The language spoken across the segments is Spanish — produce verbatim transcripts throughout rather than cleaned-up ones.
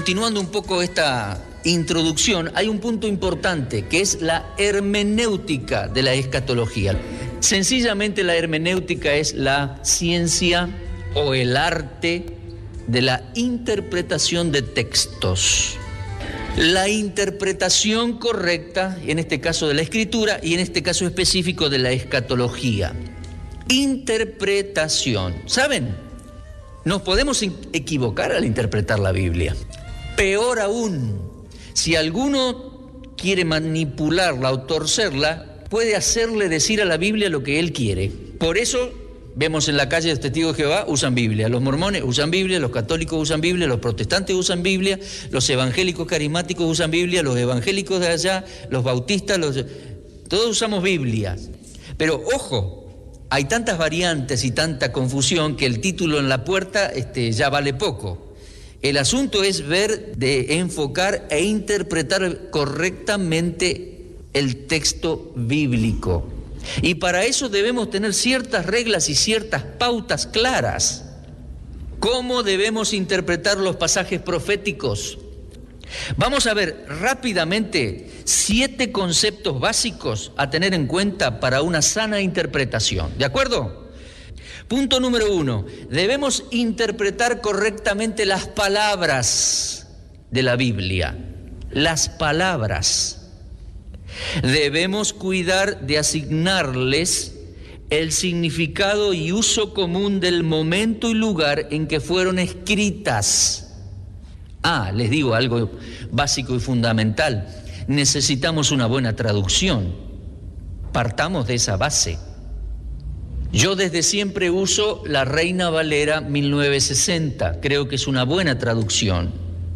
continuando un poco esta introducción, hay un punto importante que es la hermenéutica de la escatología. Sencillamente la hermenéutica es la ciencia o el arte de la interpretación de textos. La interpretación correcta, en este caso de la escritura y en este caso específico de la escatología. Interpretación. ¿Saben? Nos podemos equivocar al interpretar la Biblia. Peor aún, si alguno quiere manipularla o torcerla, puede hacerle decir a la Biblia lo que él quiere. Por eso vemos en la calle los testigos de Jehová usan Biblia, los mormones usan Biblia, los católicos usan Biblia, los protestantes usan Biblia, los evangélicos carismáticos usan Biblia, los evangélicos de allá, los bautistas, los... todos usamos Biblia. Pero ojo, hay tantas variantes y tanta confusión que el título en la puerta este, ya vale poco. El asunto es ver, de enfocar e interpretar correctamente el texto bíblico. Y para eso debemos tener ciertas reglas y ciertas pautas claras. ¿Cómo debemos interpretar los pasajes proféticos? Vamos a ver rápidamente siete conceptos básicos a tener en cuenta para una sana interpretación. ¿De acuerdo? Punto número uno, debemos interpretar correctamente las palabras de la Biblia. Las palabras. Debemos cuidar de asignarles el significado y uso común del momento y lugar en que fueron escritas. Ah, les digo algo básico y fundamental. Necesitamos una buena traducción. Partamos de esa base. Yo desde siempre uso la Reina Valera mil novecientos sesenta. Creo que es una buena traducción.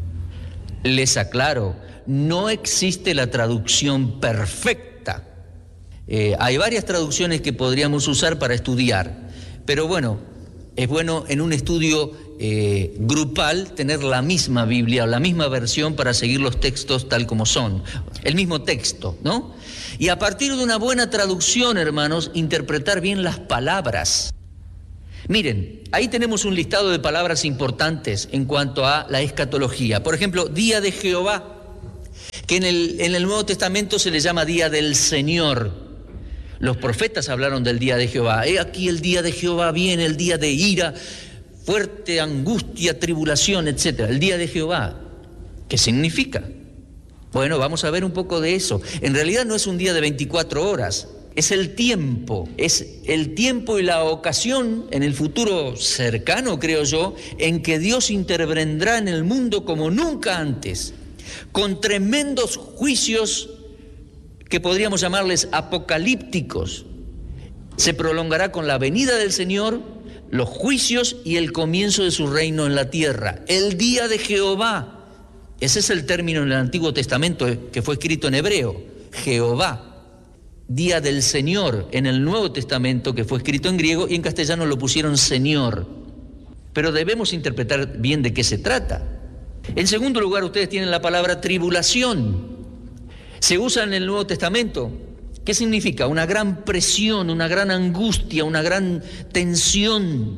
Les aclaro, no existe la traducción perfecta. Eh, hay varias traducciones que podríamos usar para estudiar, pero bueno, es bueno en un estudio eh, grupal tener la misma Biblia o la misma versión para seguir los textos tal como son, el mismo texto, ¿no? Y a partir de una buena traducción, hermanos, interpretar bien las palabras. Miren, ahí tenemos un listado de palabras importantes en cuanto a la escatología. Por ejemplo, Día de Jehová, que en el, en el Nuevo Testamento se le llama Día del Señor. Los profetas hablaron del Día de Jehová. He aquí el Día de Jehová viene, el día de ira, fuerte angustia, tribulación, etcétera. El Día de Jehová, ¿qué significa? Bueno, vamos a ver un poco de eso. En realidad no es un día de veinticuatro horas, es el tiempo, es el tiempo y la ocasión en el futuro cercano, creo yo, en que Dios intervendrá en el mundo como nunca antes, con tremendos juicios que podríamos llamarles apocalípticos. Se prolongará con la venida del Señor, los juicios y el comienzo de su reino en la tierra. El día de Jehová. Ese es el término en el Antiguo Testamento que fue escrito en hebreo, Jehová. Día del Señor en el Nuevo Testamento que fue escrito en griego y en castellano lo pusieron Señor. Pero debemos interpretar bien de qué se trata. En segundo lugar, ustedes tienen la palabra tribulación. Se usa en el Nuevo Testamento. ¿Qué significa? Una gran presión, una gran angustia, una gran tensión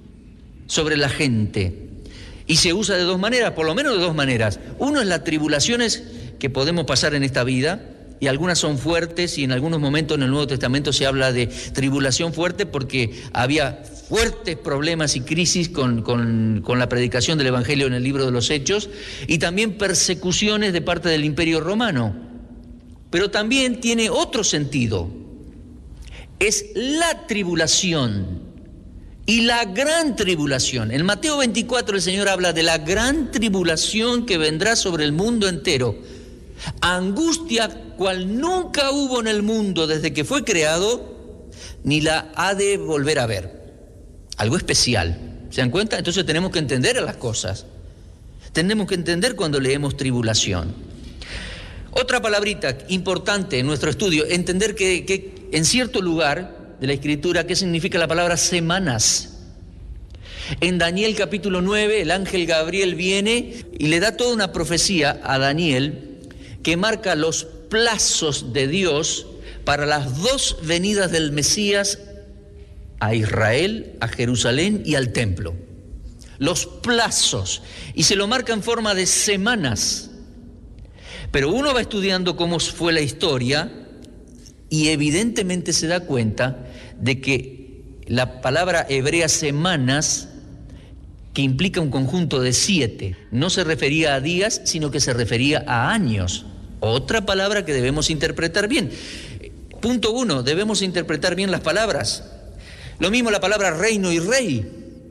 sobre la gente. Y se usa de dos maneras, por lo menos de dos maneras. Uno es las tribulaciones que podemos pasar en esta vida, y algunas son fuertes, y en algunos momentos en el Nuevo Testamento se habla de tribulación fuerte porque había fuertes problemas y crisis con, con, con la predicación del Evangelio en el libro de los Hechos, y también persecuciones de parte del Imperio Romano. Pero también tiene otro sentido. Es la tribulación. Y la gran tribulación. En Mateo veinticuatro el Señor habla de la gran tribulación que vendrá sobre el mundo entero. Angustia cual nunca hubo en el mundo desde que fue creado, ni la ha de volver a ver. Algo especial. ¿Se dan cuenta? Entonces tenemos que entender las cosas. Tenemos que entender cuando leemos tribulación. Otra palabrita importante en nuestro estudio, entender que, que en cierto lugar de la Escritura, ¿qué significa la palabra semanas? En Daniel capítulo nueve, el ángel Gabriel viene y le da toda una profecía a Daniel que marca los plazos de Dios para las dos venidas del Mesías a Israel, a Jerusalén y al templo. los plazos, y se lo marca en forma de semanas. Pero uno va estudiando cómo fue la historia y evidentemente se da cuenta de que la palabra hebrea semanas, que implica un conjunto de siete, no se refería a días, sino que se refería a años. Otra palabra que debemos interpretar bien. Punto uno, debemos interpretar bien las palabras. Lo mismo la palabra reino y rey.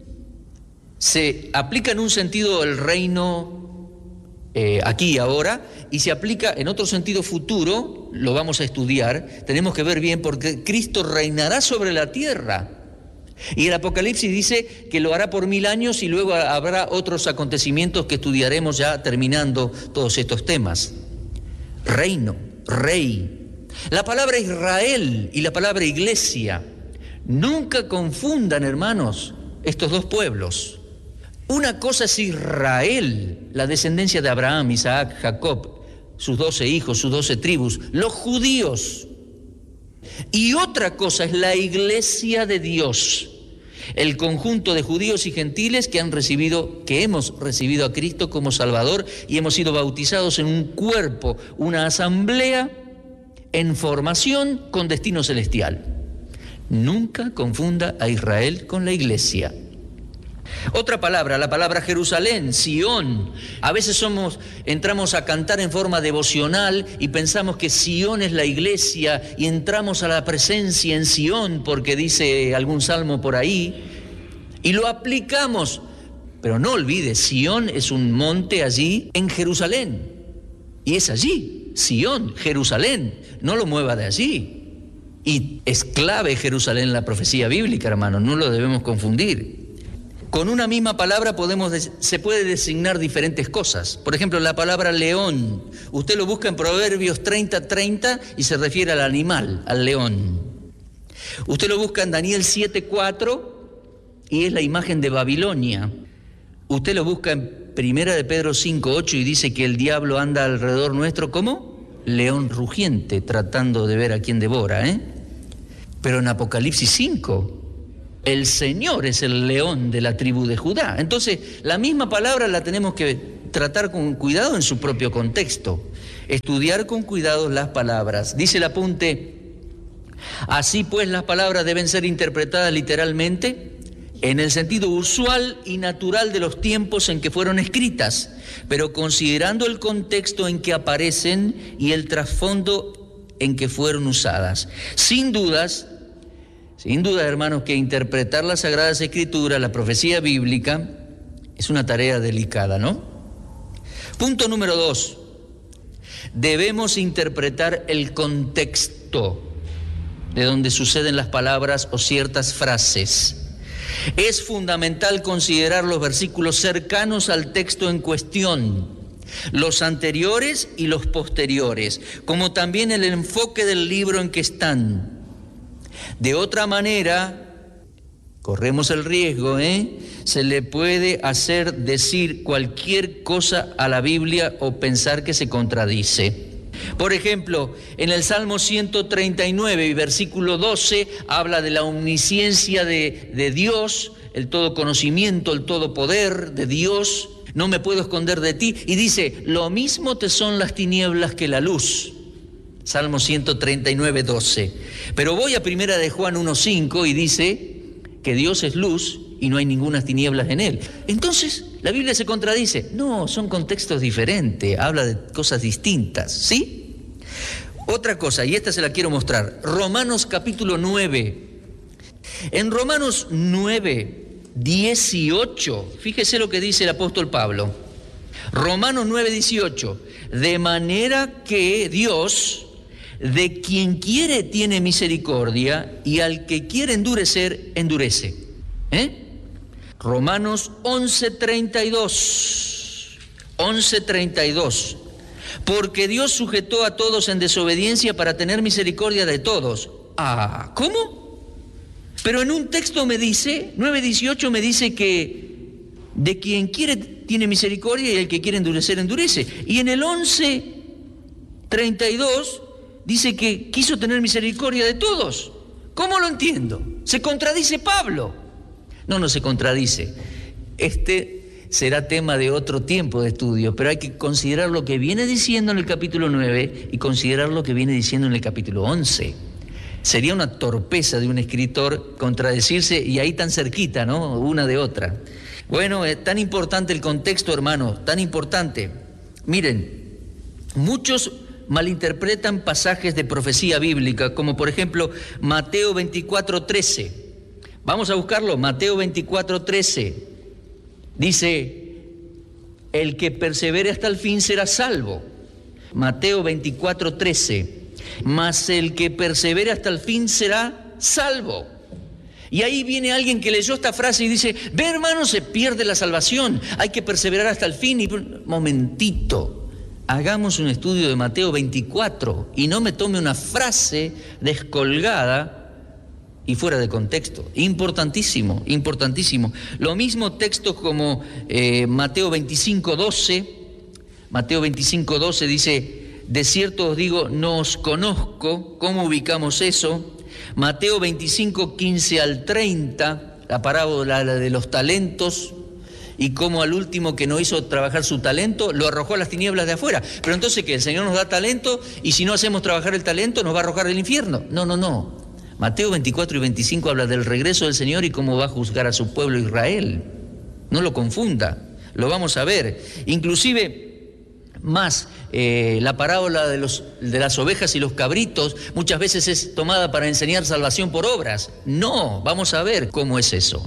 Se aplica en un sentido el reino eh, aquí y ahora, y se aplica en otro sentido futuro, lo vamos a estudiar. Tenemos que ver bien porque Cristo reinará sobre la tierra. Y el Apocalipsis dice que lo hará por mil años y luego habrá otros acontecimientos que estudiaremos ya terminando todos estos temas. Reino, rey. La palabra Israel y la palabra iglesia. Nunca confundan, hermanos, estos dos pueblos. Una cosa es Israel, la descendencia de Abraham, Isaac, Jacob, sus doce hijos, sus doce tribus, los judíos. Y otra cosa es la iglesia de Dios, el conjunto de judíos y gentiles que han recibido, que hemos recibido a Cristo como Salvador y hemos sido bautizados en un cuerpo, una asamblea en formación con destino celestial. Nunca confunda a Israel con la iglesia. Otra palabra, la palabra Jerusalén, Sión. A veces somos, entramos a cantar en forma devocional y pensamos que Sión es la iglesia y entramos a la presencia en Sión porque dice algún salmo por ahí y lo aplicamos. Pero no olvides, Sión es un monte allí en Jerusalén y es allí, Sión, Jerusalén, no lo mueva de allí. Y es clave Jerusalén en la profecía bíblica, hermano, no lo debemos confundir. Con una misma palabra podemos, se puede designar diferentes cosas. Por ejemplo, la palabra león. Usted lo busca en Proverbios treinta, treinta y se refiere al animal, al león. Usted lo busca en Daniel siete, cuatro y es la imagen de Babilonia. Usted lo busca en Primera de Pedro cinco, ocho y dice que el diablo anda alrededor nuestro como león rugiente, tratando de ver a quién devora, ¿eh? Pero en Apocalipsis cinco... el Señor es el león de la tribu de Judá. Entonces, la misma palabra la tenemos que tratar con cuidado en su propio contexto. Estudiar con cuidado las palabras. Dice el apunte, así pues las palabras deben ser interpretadas literalmente en el sentido usual y natural de los tiempos en que fueron escritas, pero considerando el contexto en que aparecen y el trasfondo en que fueron usadas. Sin dudas, Sin duda, hermanos, que interpretar las Sagradas Escrituras, la profecía bíblica, es una tarea delicada, ¿no? Punto número dos. Debemos interpretar el contexto de donde suceden las palabras o ciertas frases. Es fundamental considerar los versículos cercanos al texto en cuestión, los anteriores y los posteriores, como también el enfoque del libro en que están. De otra manera, corremos el riesgo, ¿eh? Se le puede hacer decir cualquier cosa a la Biblia o pensar que se contradice. Por ejemplo, en el Salmo ciento treinta y nueve y versículo doce habla de la omnisciencia de, de Dios, el todo conocimiento, el todo poder de Dios. No me puedo esconder de ti. Y dice, lo mismo te son las tinieblas que la luz. Salmo ciento treinta y nueve, doce. Pero voy a Primera de Juan uno, cinco y dice que Dios es luz y no hay ninguna tinieblas en él. Entonces, ¿la Biblia se contradice? No, son contextos diferentes, habla de cosas distintas, ¿sí? Otra cosa, y esta se la quiero mostrar, Romanos capítulo nueve. En Romanos nueve, dieciocho, fíjese lo que dice el apóstol Pablo. Romanos nueve, dieciocho. De manera que Dios, de quien quiere tiene misericordia, y al que quiere endurecer, endurece. ¿Eh? Romanos once, treinta y dos. once, treinta y dos. Porque Dios sujetó a todos en desobediencia para tener misericordia de todos. Ah, ¿cómo? Pero en un texto me dice, nueve dieciocho me dice que de quien quiere tiene misericordia y el que quiere endurecer, endurece. Y en el once treinta y dos dice que quiso tener misericordia de todos. ¿Cómo lo entiendo? ¿Se contradice Pablo? No, no se contradice. este será tema de otro tiempo de estudio, pero hay que considerar lo que viene diciendo en el capítulo nueve y considerar lo que viene diciendo en el capítulo once. Sería una torpeza de un escritor contradecirse y ahí tan cerquita, ¿no? Una de otra. Bueno, es tan importante el contexto, hermano, tan importante. Miren, muchos malinterpretan pasajes de profecía bíblica, como por ejemplo Mateo veinticuatro trece. Vamos a buscarlo, Mateo veinticuatro trece. Dice, el que persevere hasta el fin será salvo. Mateo veinticuatro trece. Mas el que persevere hasta el fin será salvo. Y ahí viene alguien que leyó esta frase y dice, ve hermano, se pierde la salvación, hay que perseverar hasta el fin. Y momentito, hagamos un estudio de Mateo veinticuatro y no me tome una frase descolgada y fuera de contexto. Importantísimo, importantísimo. Lo mismo textos como eh, Mateo veinticinco doce. Mateo veinticinco doce dice, de cierto os digo, no os conozco. ¿Cómo ubicamos eso? Mateo veinticinco quince al treinta, la parábola de los talentos, y cómo al último que no hizo trabajar su talento, lo arrojó a las tinieblas de afuera. Pero entonces, ¿qué? El Señor nos da talento y si no hacemos trabajar el talento, nos va a arrojar al infierno. No, no, no. Mateo veinticuatro y veinticinco habla del regreso del Señor y cómo va a juzgar a su pueblo Israel. No lo confunda, lo vamos a ver. Inclusive, más eh, la parábola de, los, de las ovejas y los cabritos muchas veces es tomada para enseñar salvación por obras. No, vamos a ver cómo es eso.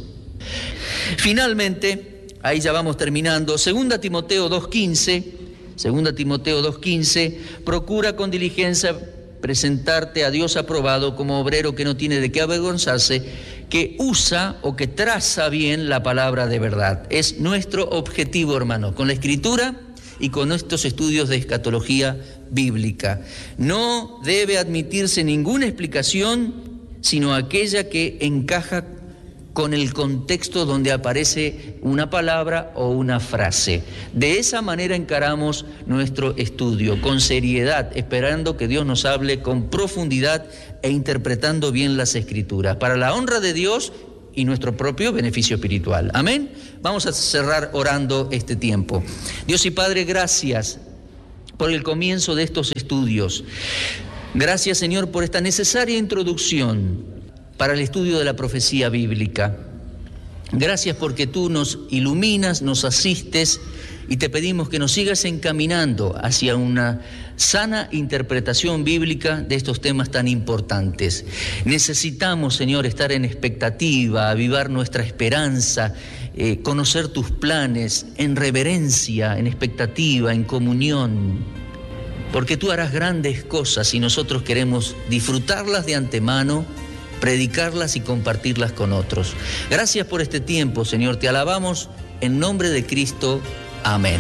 Finalmente, ahí ya vamos terminando, Segunda Timoteo dos quince, Segunda Timoteo dos quince, procura con diligencia presentarte a Dios aprobado como obrero que no tiene de qué avergonzarse, que usa o que traza bien la palabra de verdad. Es nuestro objetivo, hermano, con la Escritura y con estos estudios de escatología bíblica. No debe admitirse ninguna explicación, sino aquella que encaja con el contexto donde aparece una palabra o una frase. De esa manera encaramos nuestro estudio, con seriedad, esperando que Dios nos hable con profundidad e interpretando bien las Escrituras, para la honra de Dios y nuestro propio beneficio espiritual. Amén. Vamos a cerrar orando este tiempo. Dios y Padre, gracias por el comienzo de estos estudios. Gracias, Señor, por esta necesaria introducción para el estudio de la profecía bíblica. Gracias porque tú nos iluminas, nos asistes y te pedimos que nos sigas encaminando hacia una sana interpretación bíblica de estos temas tan importantes. Necesitamos, Señor, estar en expectativa, avivar nuestra esperanza, eh, conocer tus planes en reverencia, en expectativa, en comunión, porque tú harás grandes cosas y nosotros queremos disfrutarlas de antemano, predicarlas y compartirlas con otros. Gracias por este tiempo, Señor, te alabamos en nombre de Cristo. Amén.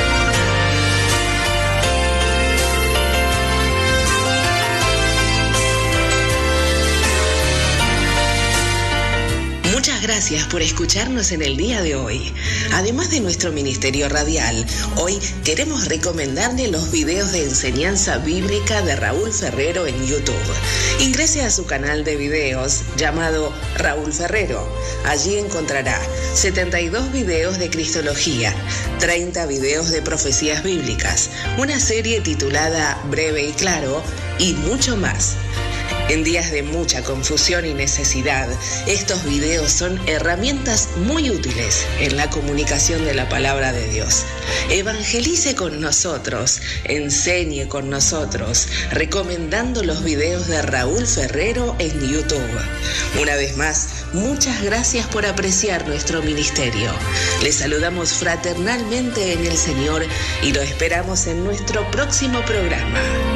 Muchas gracias por escucharnos en el día de hoy. Además de nuestro ministerio radial, hoy queremos recomendarle los videos de enseñanza bíblica de Raúl Ferrero en YouTube. Ingrese a su canal de videos llamado Raúl Ferrero. Allí encontrará setenta y dos videos de cristología, treinta videos de profecías bíblicas, una serie titulada Breve y Claro y mucho más. En días de mucha confusión y necesidad, estos videos son herramientas muy útiles en la comunicación de la palabra de Dios. Evangelice con nosotros, enseñe con nosotros, recomendando los videos de Raúl Ferrero en YouTube. Una vez más, muchas gracias por apreciar nuestro ministerio. Les saludamos fraternalmente en el Señor y lo esperamos en nuestro próximo programa.